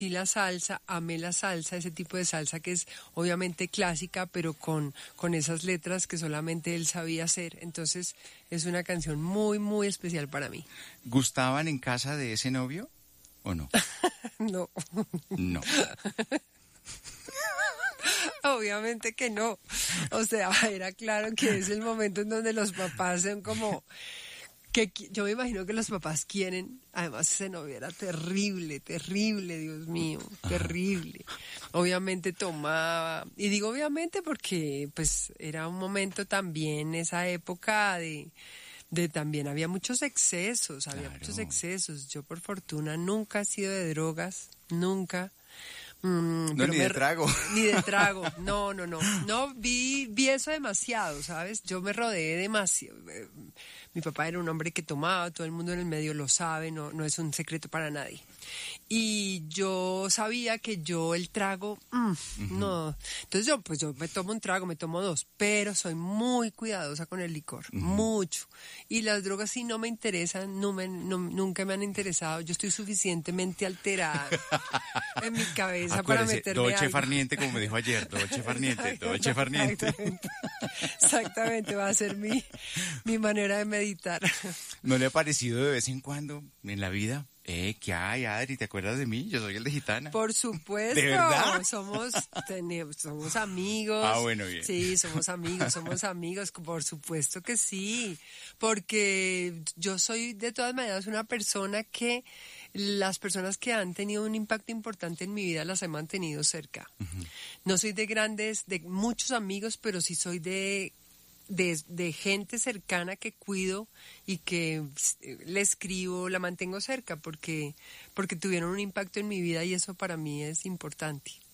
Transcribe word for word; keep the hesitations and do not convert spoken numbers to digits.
Y la salsa, amé la salsa, ese tipo de salsa que es obviamente clásica, pero con, con esas letras que solamente él sabía hacer. Entonces es una canción muy, muy especial para mí. ¿Gustaban en casa de ese novio o no? No. No. Obviamente que no. O sea, era claro que es el momento en donde los papás son como... que yo me imagino que los papás quieren, además ese novio era terrible, terrible, Dios mío, terrible. Obviamente tomaba, y digo obviamente porque pues era un momento también, esa época de, de también había muchos excesos, había Claro. muchos excesos. Yo por fortuna nunca he sido de drogas, nunca. Mm, No, ni me, de trago. Ni de trago, no, no, no. No, vi, vi eso demasiado, ¿sabes? Yo me rodeé demasiado. Mi papá era un hombre que tomaba, todo el mundo en el medio lo sabe, no, no es un secreto para nadie. Y yo sabía que yo el trago, mm, uh-huh. no. Entonces yo, pues yo me tomo un trago, me tomo dos, pero soy muy cuidadosa con el licor, uh-huh. mucho. Y las drogas sí no me interesan, no me, no, nunca me han interesado. Yo estoy suficientemente alterada en mi cabeza Acuérdese, para meterme Dolce algo. Farniente, como me dijo ayer, Dolce Farniente, Dolce Farniente. Exactamente. Exactamente, va a ser mi, mi manera de meditar. ¿No le ha parecido de vez en cuando en la vida? Eh, ¿qué hay, Adri? ¿Te acuerdas de mí? Yo soy el de Gitana. Por supuesto. ¿De verdad? Somos, tenemos, somos amigos. Ah, bueno, bien. Sí, somos amigos, somos amigos, por supuesto que sí. Porque yo soy de todas maneras una persona que las personas que han tenido un impacto importante en mi vida las he mantenido cerca. Uh-huh. No soy de grandes, de muchos amigos, pero sí soy de... De, de gente cercana que cuido y que le escribo, la mantengo cerca porque, porque tuvieron un impacto en mi vida y eso para mí es importante.